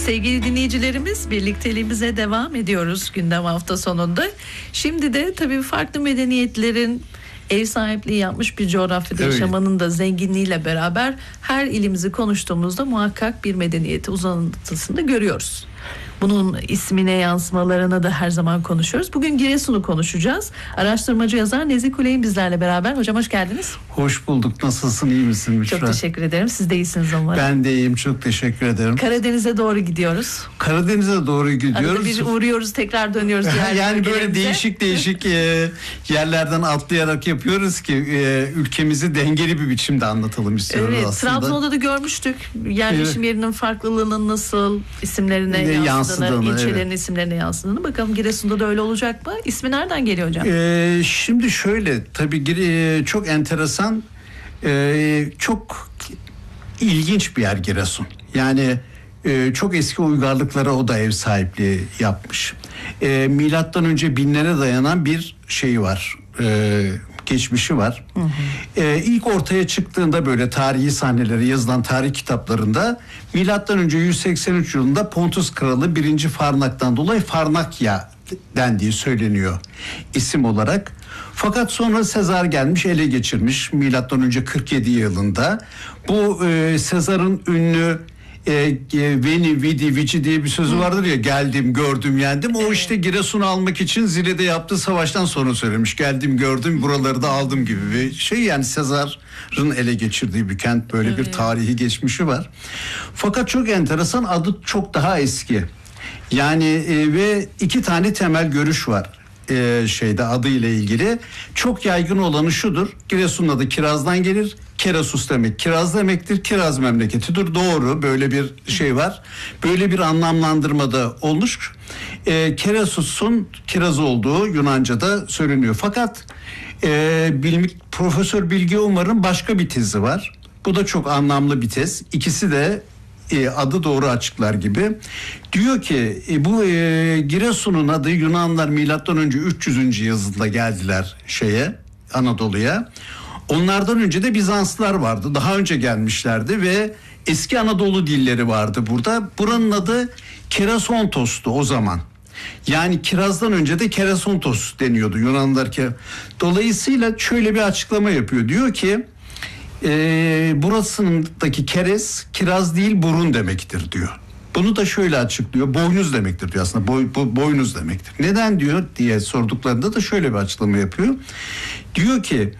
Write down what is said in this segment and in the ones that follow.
Sevgili dinleyicilerimiz, birlikteliğimize devam ediyoruz gündem hafta sonunda. Şimdi de tabii farklı medeniyetlerin ev sahipliği yapmış bir coğrafyada yaşamanın da zenginliğiyle beraber her ilimizi konuştuğumuzda muhakkak bir medeniyeti uzantısını görüyoruz. Bunun ismine yansımalarını da her zaman konuşuyoruz. Bugün Giresun'u konuşacağız. Araştırmacı yazar Nezih Kuley'in bizlerle beraber. Hocam hoş geldiniz. Hoş bulduk. Nasılsın? İyi misin Müşra? Çok teşekkür ederim. Siz de iyisiniz umarım. Ben de iyiyim. Çok teşekkür ederim. Karadeniz'e doğru gidiyoruz. Karadeniz'e doğru gidiyoruz. Arada bir uğruyoruz, tekrar dönüyoruz. Yani böyle değişik yerlerden atlayarak yapıyoruz ki ülkemizi dengeli bir biçimde anlatalım istiyoruz aslında. Trabzon'da da görmüştük. Yerleşim yerinin farklılığının nasıl isimlerine yansıdığını, ilçelerin isimlerine yansıdığını. Bakalım Giresun'da da öyle olacak mı? İsmi nereden geliyor hocam? Şimdi şöyle, tabii çok enteresan, çok ilginç bir yer Giresun. Yani çok eski uygarlıklara o da ev sahipliği yapmış. Milattan önce binlere dayanan bir şeyi var. Geçmişi var. Hı hı. İlk ortaya çıktığında böyle tarihi sahneleri yazılan tarih kitaplarında milattan önce 183 yılında Pontus kralı 1. Farnak'tan dolayı Farnakya dendiği söyleniyor isim olarak. Fakat sonra Sezar gelmiş, ele geçirmiş milattan önce 47 yılında. Bu Sezar'ın ünlü Veni Vidi Vici diye bir sözü vardır ya, geldim gördüm yendim. O işte Giresun'u almak için Zile'de yaptığı savaştan sonra söylemiş, geldim gördüm buraları da aldım gibi bir şey. Yani Sezar'ın ele geçirdiği bir kent, böyle bir tarihi geçmişi var. Fakat çok enteresan, adı çok daha eski. Yani ve iki tane temel görüş var adıyla ilgili. Çok yaygın olanı şudur: Giresun'un adı kirazdan gelir. Kerasus demek kiraz demektir. Kiraz memleketidir. Doğru, böyle bir şey var. Böyle bir anlamlandırmada olmuş. Kerasus'un kiraz olduğu Yunanca'da söyleniyor. Fakat Profesör Bilge Umar'ın başka bir tezi var. Bu da çok anlamlı bir tez. İkisi de adı doğru açıklar gibi. Diyor ki bu Giresun'un adı, Yunanlar milattan önce 300. yüzyılda geldiler Anadolu'ya. Onlardan önce de Bizanslılar vardı. Daha önce gelmişlerdi ve eski Anadolu dilleri vardı burada. Buranın adı Kerasontos'tu o zaman. Yani kirazdan önce de Keresontos deniyordu Yunanlılar. Dolayısıyla şöyle bir açıklama yapıyor. Diyor ki burasındaki keres kiraz değil burun demektir diyor. Bunu da şöyle açıklıyor. Boynuz demektir diyor aslında. Boynuz demektir. Neden diyor diye sorduklarında da şöyle bir açıklama yapıyor. Diyor ki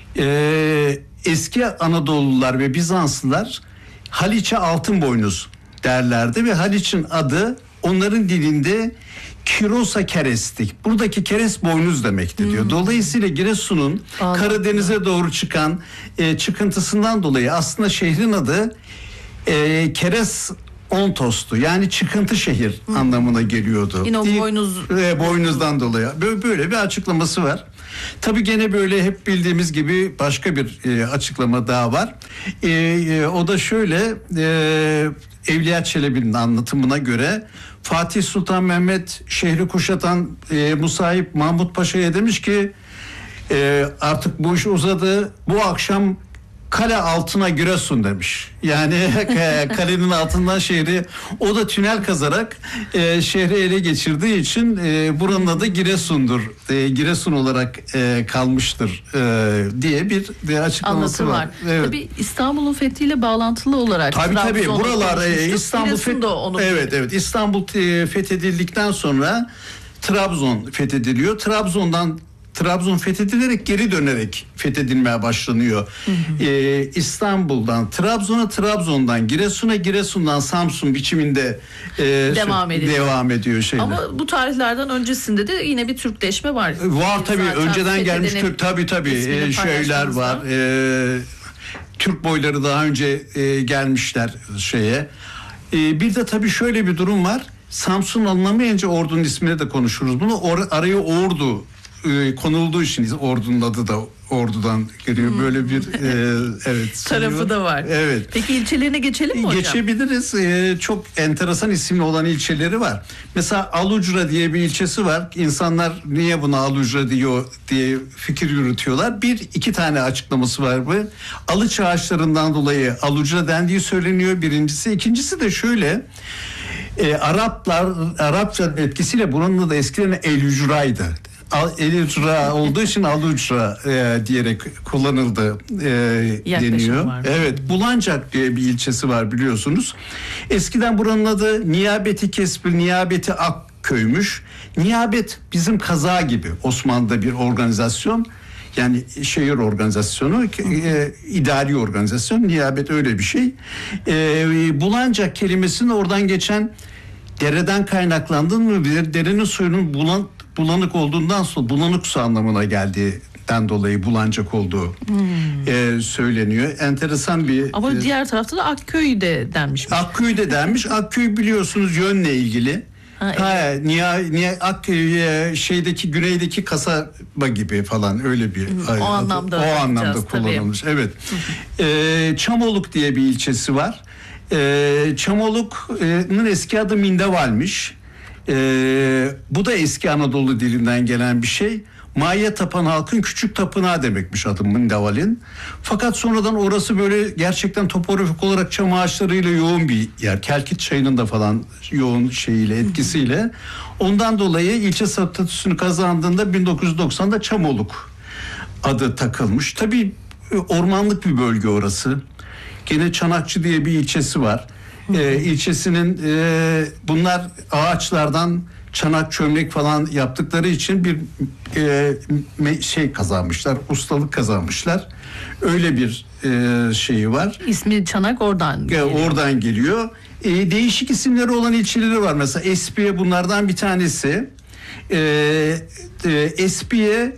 eski Anadolulular ve Bizanslılar Haliç'e altın boynuz derlerdi ve Haliç'in adı onların dilinde Kirosa kerestik. Buradaki keres boynuz demekti diyor. Dolayısıyla Giresun'un Karadeniz'e doğru çıkan çıkıntısından dolayı aslında şehrin adı Keres Ontos'tu. Yani çıkıntı şehir anlamına geliyordu. Yine o boynuzdan dolayı. Böyle bir açıklaması var. Tabii gene böyle hep bildiğimiz gibi başka bir açıklama daha var. O da şöyle, Evliya Çelebi'nin anlatımına göre Fatih Sultan Mehmet şehri kuşatan Musahip Mahmut Paşa'ya demiş ki artık bu iş uzadı, bu akşam kale altına Giresun demiş. Yani kalenin altından şehri, o da tünel kazarak şehri ele geçirdiği için buranın adı Giresun'dur. Giresun olarak kalmıştır diye bir açıklaması var. Evet. Tabii İstanbul'un fethiyle bağlantılı olarak. Tabii buralar İstanbul İstanbul fethedildikten sonra Trabzon fethediliyor. Trabzon fethedilerek geri dönerek fethedilmeye başlanıyor. İstanbul'dan Trabzon'a, Trabzon'dan Giresun'a, Giresun'dan Samsun biçiminde devam ediyor şeyler. Ama bu tarihlerden öncesinde de yine bir Türkleşme var. Var tabii. Önceden gelmiş Türk tabii şeyler var. Türk boyları daha önce gelmişler Bir de tabii şöyle bir durum var. Samsun alınamayınca ordunun ismini de konuşuruz. Bunu araya Ordu konulduğu için ordunun adı da Ordu'dan geliyor. Böyle bir tarafı da var. Evet. Peki ilçelerine geçelim mi hocam? Geçebiliriz. Çok enteresan isimli olan ilçeleri var. Mesela Alucra diye bir ilçesi var. İnsanlar niye buna Alucra diyor diye fikir yürütüyorlar. İki tane açıklaması var bu. Alıç ağaçlarından dolayı Alucra dendiği söyleniyor birincisi. İkincisi de şöyle. Arapçanın etkisiyle bunun da eskiden el-ücraydı. El-ücra olduğu için al-ücra diyerek kullanıldı deniyor. Var. Evet, Bulancak diye bir ilçesi var biliyorsunuz. Eskiden buranın adı Niyabeti Kesbi, Niyabeti Akköy'müş. Niyabet bizim kaza gibi Osmanlı'da bir organizasyon. Yani şehir organizasyonu, idari organizasyon, niyabet öyle bir şey. Bulancak kelimesinin oradan geçen dereden kaynaklandığını mı bilir, derenin suyunun bulanık olduğundan sonra bulanık su anlamına geldiğinden dolayı Bulancak olduğu söyleniyor. Enteresan bir... Ama diğer tarafta da Akköy de denmiş. Akköy de denmiş. Akköy biliyorsunuz yönle ilgili. Evet. Şeydeki güneydeki kasaba gibi falan öyle bir o anlamda kullanılmış. Tabii. Evet. Çamoluk diye bir ilçesi var. Çamoluk'un eski adı Mindeval'miş. Bu da eski Anadolu dilinden gelen bir şey. Maya tapan halkın küçük tapınağı demekmiş adı Mindeval'in. Fakat sonradan orası böyle gerçekten topografik olarak çam ağaçlarıyla yoğun bir yer. Kelkit çayının da falan yoğun şeyiyle, etkisiyle. Ondan dolayı ilçe statüsünü kazandığında 1990'da Çamoluk adı takılmış. Tabii ormanlık bir bölge orası. Gene Çanakçı diye bir ilçesi var. İlçesinin bunlar ağaçlardan çanak çömlek falan yaptıkları için bir şey kazanmışlar, ustalık kazanmışlar. Öyle bir şeyi var. İsmi Çanak oradan geliyor. Oradan geliyor. Değişik isimleri olan ilçeleri var. Mesela Espiye bunlardan bir tanesi. Espiye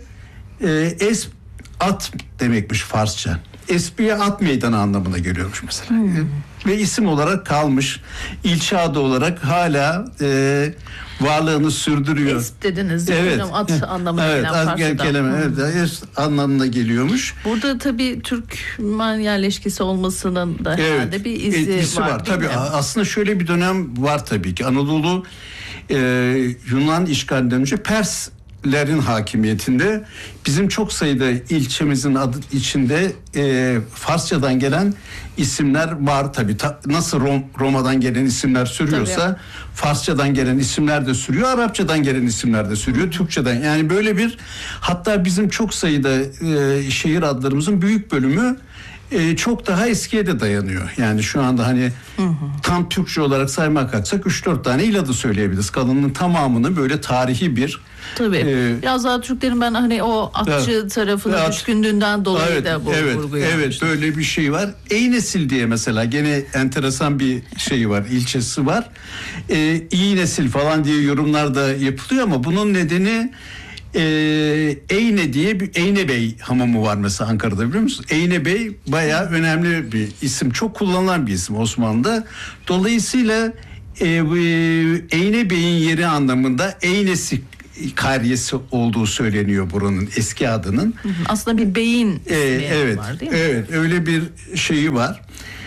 at demekmiş Farsça. Espiye at meydanı anlamına geliyormuş mesela. Ve isim olarak kalmış. İlçe adı olarak hala varlığını sürdürüyor. Esp dediniz. Evet. Hocam, at anlamına gelen Farsçadan. Kelime, evet, anlamına geliyormuş. Burada tabii Türkmen yerleşkesi olmasının da herhalde bir izi var. Tabii aslında şöyle bir dönem var tabii ki. Anadolu Yunan işgalinden önce Perslerin hakimiyetinde bizim çok sayıda ilçemizin adı içinde Farsçadan gelen isimler var tabii. Nasıl Roma'dan gelen isimler sürüyorsa tabii. Farsçadan gelen isimler de sürüyor, Arapçadan gelen isimler de sürüyor, Türkçeden. Yani böyle bir, hatta bizim çok sayıda şehir adlarımızın büyük bölümü çok daha eskiye de dayanıyor. Yani şu anda hani tam Türkçe olarak saymak kalksak 3-4 tane il adı söyleyebiliriz. Kalanının tamamını böyle tarihi bir... Tabii. Biraz daha Türklerin ben hani o atçı tarafına düşkündüğünden dolayı da bu vurgu yapmıştım. Evet, böyle bir şey var. Eynesil diye mesela gene enteresan bir şey var, ilçesi var. İyi nesil falan diye yorumlar da yapılıyor ama bunun nedeni Eyne diye bir Eyne Bey hamamı var mesela Ankara'da, biliyor musunuz? Eyne Bey bayağı önemli bir isim. Çok kullanılan bir isim Osmanlı'da. Dolayısıyla Eyne Bey'in yeri anlamında Eynesi kariyesi olduğu söyleniyor buranın eski adının. Aslında bir beyin ismi var değil mi? Evet, öyle bir şeyi var.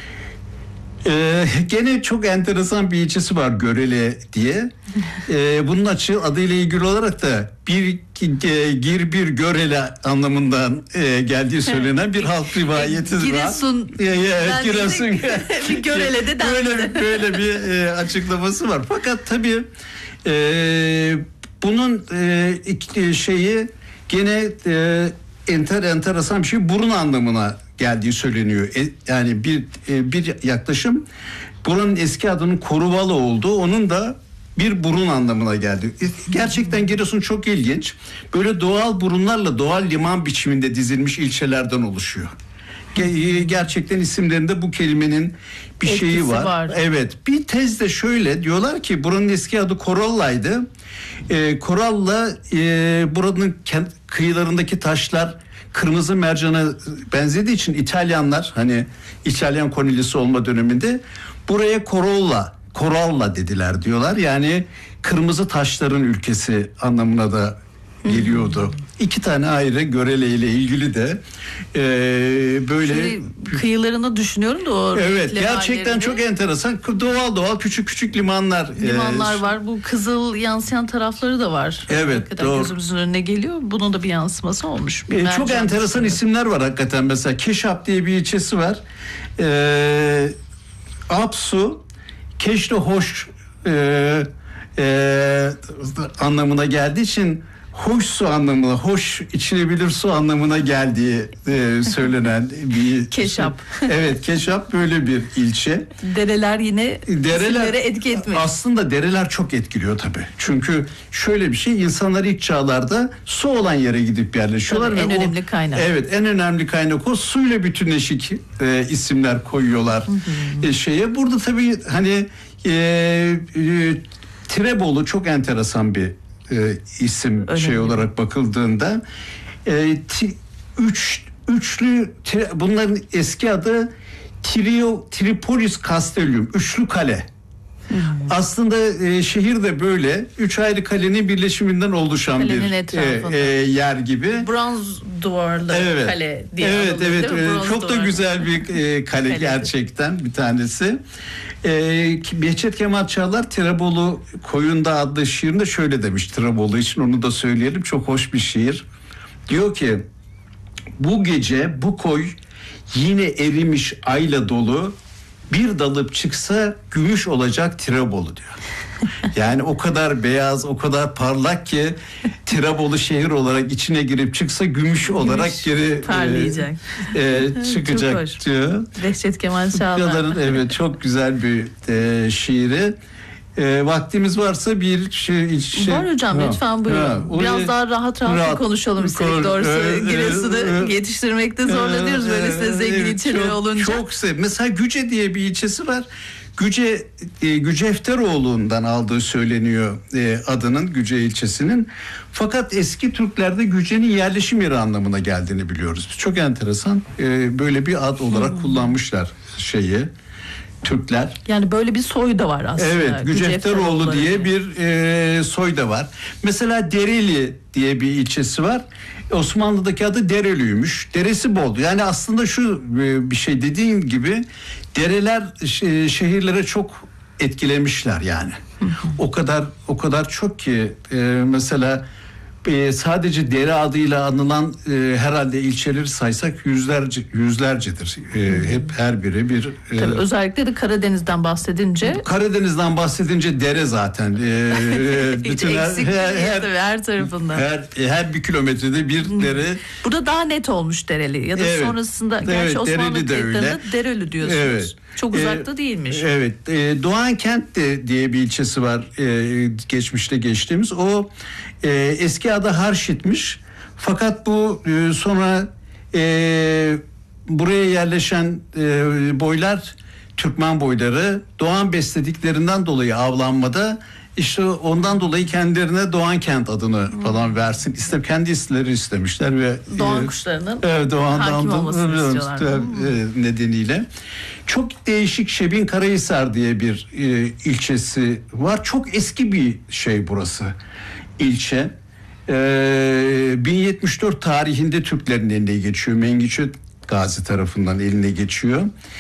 Gene çok enteresan bir ilçesi var Görele diye. Bunun adıyla ilgili olarak da bir Görele anlamından geldiği söylenen bir halk rivayeti var. Giresun. Giresun. Bir Görele'de denmedi. Böyle bir açıklaması var. Fakat tabii bunun şeyi gene enteresan bir şey, burun anlamına geldiği söyleniyor. Yani bir yaklaşım, buranın eski adının Koruvalı olduğu, onun da bir burun anlamına geldi. Gerçekten Giresun çok ilginç. Böyle doğal burunlarla doğal liman biçiminde dizilmiş ilçelerden oluşuyor. Gerçekten isimlerinde bu kelimenin bir etkisi şeyi var. Evet. Bir tez de şöyle diyorlar ki buranın eski adı Koralla'ydı. Koralla buranın kıyılarındaki taşlar kırmızı mercana benzediği için İtalyanlar, hani İtalyan kolonisi olma döneminde buraya Koralla dediler diyorlar. Yani kırmızı taşların ülkesi anlamına da geliyordu. İki tane ayrı Görele ile ilgili de böyle şimdi kıyılarını düşünüyorum da o evet, gerçekten çok enteresan. Doğal küçük limanlar var. Bu kızıl yansıyan tarafları da var. Evet, hakikaten doğru. Gözümüzün önüne geliyor. Bunun da bir yansıması olmuş. Çok enteresan isimler var hakikaten. Mesela Keşap diye bir ilçesi var. Apsu, Keşre Hoş anlamına geldiği için hoş su anlamına, hoş içilebilir su anlamına geldiği söylenen bir Keşap. Evet, Keşap böyle bir ilçe. Dereler yine isimlere etki etmiyor. Aslında dereler çok etkiliyor tabii. Çünkü şöyle bir şey, insanlar ilk çağlarda su olan yere gidip yerleşiyorlar. Tabii, en önemli kaynak. Evet, en önemli kaynak o. Suyla bütünleşik isimler koyuyorlar şeye. Burada tabii hani Tirebolu çok enteresan bir isim önemli olarak bakıldığında bunların eski adı Tripolis Castellum, üçlü kale. Aslında şehir de böyle 3 ayrı kalenin birleşiminden oluşan kalenin bir yer gibi. Bronz duvarlı kale diye Evet. Çok da güzel bir kale Kaledir. gerçekten bir tanesi. Behçet Kemal Çağlar Tirebolu Koyunda adlı şiirinde şöyle demiş, Tirebolu için onu da söyleyelim, çok hoş bir şiir. Diyor ki, bu gece bu koy yine erimiş ayla dolu, bir dalıp çıksa gümüş olacak Tirebolu diyor. Yani o kadar beyaz, o kadar parlak ki Tirebolu şehir olarak içine girip çıksa gümüş olarak geri parlayacak. Çıkacak diyor. Behçet Kemal Çağlar. Evet, çok güzel bir şiiri. Vaktimiz varsa bir şey... Var hocam, lütfen buyurun. Biraz daha rahat konuşalım istedik doğrusu. Giresun'u yetiştirmekte zorlanıyoruz böylesine zengin ilçeleri olunca. Çok mesela Güce diye bir ilçesi var. Gücefteroğlu'ndan aldığı söyleniyor adının, Güce ilçesinin. Fakat eski Türklerde Güce'nin yerleşim yeri anlamına geldiğini biliyoruz. Çok enteresan. Böyle bir ad olarak kullanmışlar Türkler. Yani böyle bir soy da var aslında. Evet, Gücefteroğlu diye bir soy da var. Mesela Dereli diye bir ilçesi var. Osmanlı'daki adı Dereliymiş. Deresi bol. Yani aslında şu bir şey, dediğin gibi dereler şehirlere çok etkilemişler yani. O kadar çok ki mesela sadece dere adıyla anılan herhalde ilçeleri saysak yüzlercedir. Hep her biri bir... Tabii özellikle de Karadeniz'den bahsedince dere zaten. Hiç eksik her tarafından. Her bir kilometrede bir dere. Burada daha net olmuş Dereli ya da sonrasında gerçi Osmanlı kayıtlarında Dereli diyorsunuz. Evet. Çok uzakta değilmiş. Evet. Doğankent diye bir ilçesi var geçmişte geçtiğimiz. O eski adı Harşit'miş. Fakat bu sonra buraya yerleşen boylar, Türkmen boyları Doğan beslediklerinden dolayı avlanmada işte ondan dolayı kendilerine Doğankent adını falan versin. Kendi isimleri istemişler ve Doğan kuşlarının hakim olmasını istiyorlar. Nedeniyle. Çok değişik Şebin Karahisar diye bir ilçesi var. Çok eski bir burası. İlçe. 1074 tarihinde Türklerin eline geçiyor. Mengiçö Gazi tarafından eline geçiyor.